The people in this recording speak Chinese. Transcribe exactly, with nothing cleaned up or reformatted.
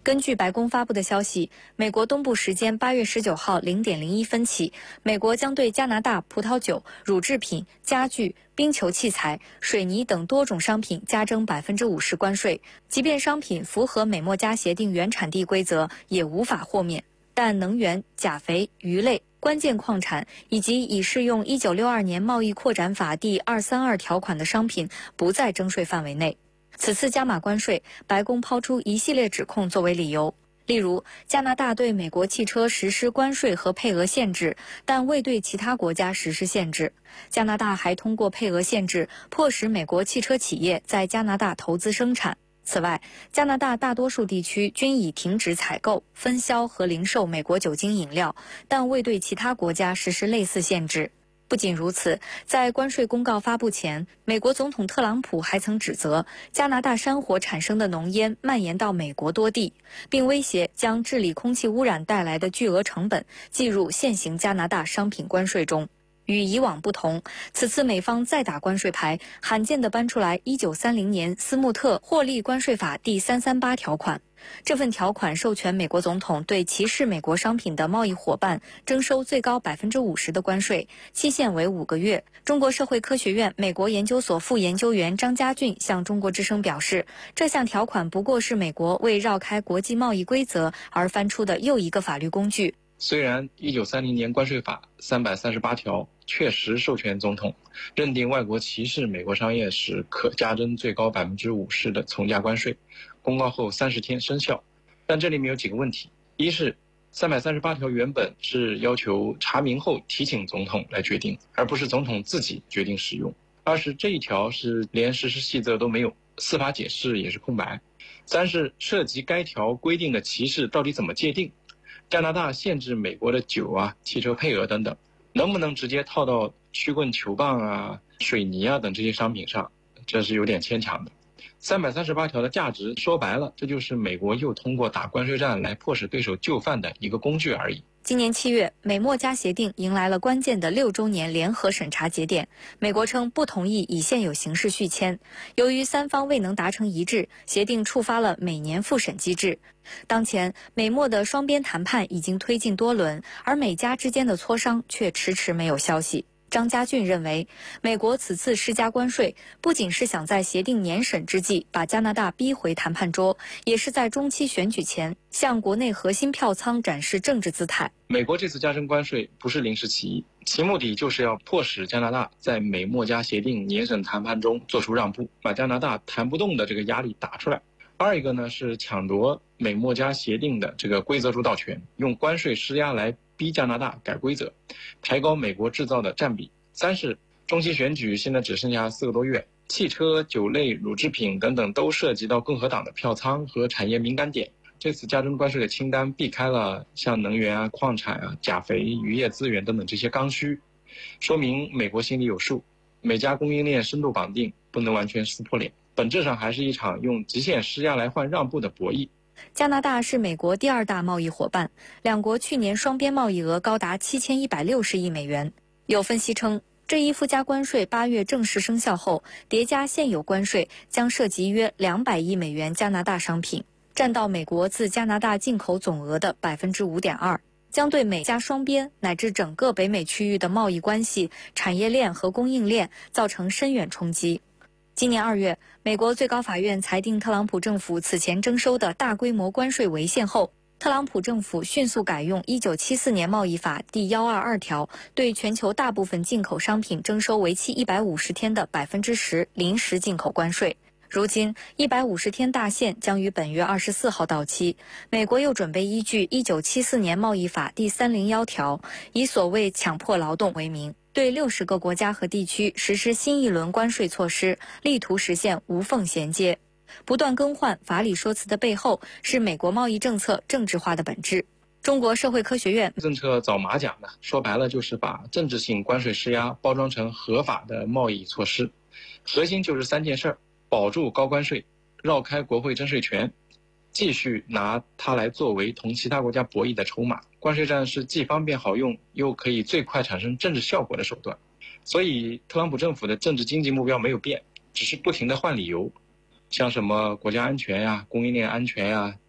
根据白宫发布的消息，美国东部时间八月十九号零点零一分起，美国将对加拿大葡萄酒、乳制品、家具、冰球器材、水泥等多种商品加征百分之五十关税。即便商品符合美墨加协定原产地规则，也无法豁免。但能源、钾肥、鱼类、关键矿产以及已适用一九六二年贸易扩展法第二三二条款的商品不在征税范围内。此次加码关税，白宫抛出一系列指控作为理由，例如加拿大对美国汽车实施关税和配额限制，但未对其他国家实施限制。加拿大还通过配额限制，迫使美国汽车企业在加拿大投资生产。此外，加拿大大多数地区均已停止采购、分销和零售美国酒精饮料，但未对其他国家实施类似限制。不仅如此，在关税公告发布前，美国总统特朗普还曾指责加拿大山火产生的浓烟蔓延到美国多地，并威胁将治理空气污染带来的巨额成本计入现行加拿大商品关税中。与以往不同，此次美方再打关税牌，罕见地搬出来一九三零年斯穆特获利关税法第三三八条款。这份条款授权美国总统对歧视美国商品的贸易伙伴征收最高百分之五十的关税，期限为五个月。中国社会科学院美国研究所副研究员张家俊向中国之声表示，这项条款不过是美国为绕开国际贸易规则而翻出的又一个法律工具。 虽然一九三零年关税法三百三十八条确实授权总统认定外国歧视美国商业时可加征最高百分之五十的从价关税，公告后三十天生效，但这里面有几个问题：一是三百三十八条原本是要求查明后提请总统来决定，而不是总统自己决定使用；二是这一条是连实施细则都没有，司法解释也是空白；三是涉及该条规定的歧视到底怎么界定？加拿大限制美国的酒啊、汽车配额等等，能不能直接套到曲棍球棒啊、水泥啊等这些商品上？这是有点牵强的。三百三十八条的价值，说白了，这就是美国又通过打关税战来迫使对手就范的一个工具而已。 今年七月，美墨加协定迎来了关键的六周年联合审查节点。美国称不同意以现有形式续签，由于三方未能达成一致，协定触发了每年复审机制。当前，美墨的双边谈判已经推进多轮，而美加之间的磋商却迟迟没有消息。张家俊认为，美国此次施加关税，不仅是想在协定年审之际把加拿大逼回谈判桌，也是在中期选举前向国内核心票仓展示政治姿态。 美国这次加征关税不是临时起意，其目的就是要迫使加拿大在美墨加协定年审谈判中做出让步，把加拿大谈不动的这个压力打出来。二一个呢是抢夺美墨加协定的这个规则主导权，用关税施压来逼加拿大改规则，抬高美国制造的占比。三是中期选举现在只剩下四个多月，汽车、酒类、乳制品等等都涉及到共和党的票仓和产业敏感点。这次加征关税的清单避开了像能源啊、矿产啊、钾肥、渔业资源等等这些刚需，说明美国心里有数，美加供应链深度绑定，不能完全撕破脸。本质上还是一场用极限施压来换让步的博弈。 加拿大是美国第二大贸易伙伴，两国去年双边贸易额高达七千一百六十亿美元。有分析称，这一附加关税八月正式生效后，叠加现有关税，将涉及约两百亿美元加拿大商品，占到美国自加拿大进口总额的百分之五点二，将对美加双边乃至整个北美区域的贸易关系、产业链和供应链造成深远冲击。今年二月，美国最高法院裁定特朗普政府此前征收的大规模关税违宪后，特朗普政府迅速改用一九七四年贸易法第一百二十二条，对全球大部分进口商品征收为期一百五十天的百分之十临时进口关税。如今，一百五十天大限将于本月二十四号到期，美国又准备依据一九七四年贸易法第三百零一条，以所谓强迫劳动为名，对六十个国家和地区实施新一轮关税措施，力图实现无缝衔接。不断更换法理说辞的背后，是美国贸易政策政治化的本质。中国社会科学院政策找马甲呢，说白了就是把政治性关税施压包装成合法的贸易措施，核心就是三件事儿：保住高关税，绕开国会征税权，继续拿它来作为同其他国家博弈的筹码。关税战是既方便好用，又可以最快产生政治效果的手段。所以特朗普政府的政治经济目标没有变，只是不停地换理由，像什么国家安全呀、供应链安全呀、